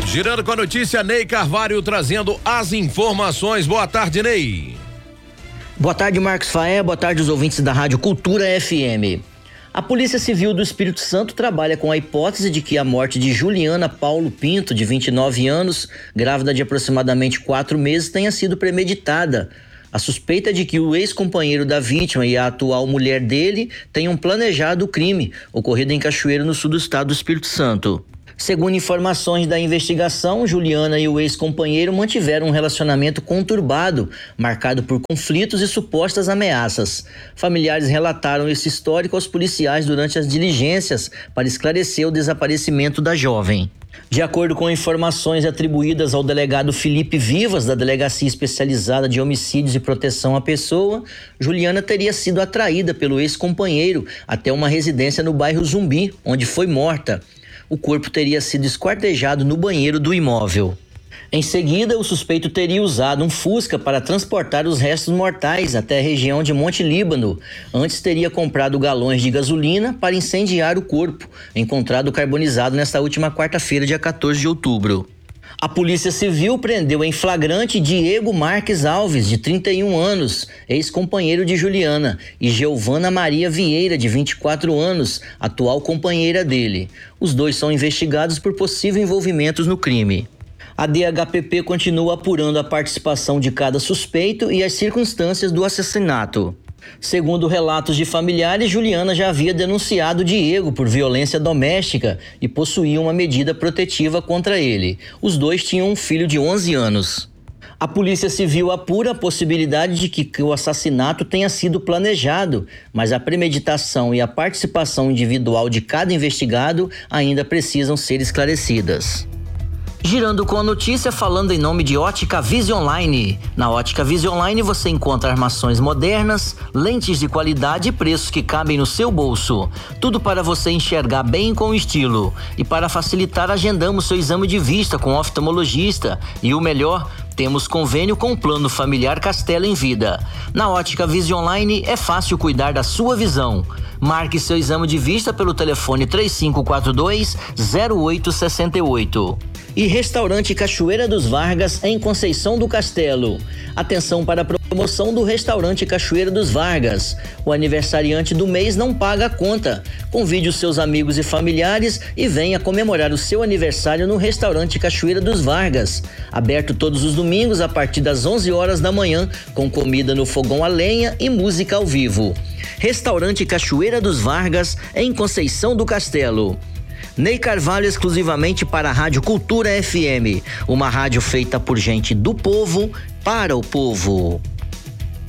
Girando com a notícia, Ney Carvalho trazendo as informações. Boa tarde, Ney. Boa tarde, Marcos Faé. Boa tarde, os ouvintes da Rádio Cultura FM. A Polícia Civil do Espírito Santo trabalha com a hipótese de que a morte de Juliana Paulo Pinto, de 29 anos, grávida de aproximadamente 4 meses, tenha sido premeditada. A suspeita é de que o ex-companheiro da vítima e a atual mulher dele tenham planejado o crime, ocorrido em Cachoeiro, no sul do estado do Espírito Santo. Segundo informações da investigação, Juliana e o ex-companheiro mantiveram um relacionamento conturbado, marcado por conflitos e supostas ameaças. Familiares relataram esse histórico aos policiais durante as diligências para esclarecer o desaparecimento da jovem. De acordo com informações atribuídas ao delegado Felipe Vivas, da Delegacia Especializada de Homicídios e Proteção à Pessoa, Juliana teria sido atraída pelo ex-companheiro até uma residência no bairro Zumbi, onde foi morta. O corpo teria sido esquartejado no banheiro do imóvel. Em seguida, o suspeito teria usado um Fusca para transportar os restos mortais até a região de Monte Líbano. Antes teria comprado galões de gasolina para incendiar o corpo, encontrado carbonizado nesta última quarta-feira, dia 14 de outubro. A Polícia Civil prendeu em flagrante Diego Marques Alves, de 31 anos, ex-companheiro de Juliana, e Giovana Maria Vieira, de 24 anos, atual companheira dele. Os dois são investigados por possível envolvimento no crime. A DHPP continua apurando a participação de cada suspeito e as circunstâncias do assassinato. Segundo relatos de familiares, Juliana já havia denunciado Diego por violência doméstica e possuía uma medida protetiva contra ele. Os dois tinham um filho de 11 anos. A Polícia Civil apura a possibilidade de que o assassinato tenha sido planejado, mas a premeditação e a participação individual de cada investigado ainda precisam ser esclarecidas. Girando com a notícia, falando em nome de Ótica Visionline. Na Ótica Visionline você encontra armações modernas, lentes de qualidade e preços que cabem no seu bolso. Tudo para você enxergar bem com estilo. E para facilitar, agendamos seu exame de vista com o oftalmologista. E o melhor, temos convênio com o Plano Familiar Castelo em Vida. Na Ótica Visionline é fácil cuidar da sua visão. Marque seu exame de vista pelo telefone 3542-0868. E Restaurante Cachoeira dos Vargas, em Conceição do Castelo. Atenção para a promoção do Restaurante Cachoeira dos Vargas. O aniversariante do mês não paga a conta. Convide os seus amigos e familiares e venha comemorar o seu aniversário no Restaurante Cachoeira dos Vargas. Aberto todos os domingos a partir das 11 horas da manhã, com comida no fogão a lenha e música ao vivo. Restaurante Cachoeira dos Vargas, em Conceição do Castelo. Ney Carvalho, exclusivamente para a Rádio Cultura FM, uma rádio feita por gente do povo, para o povo.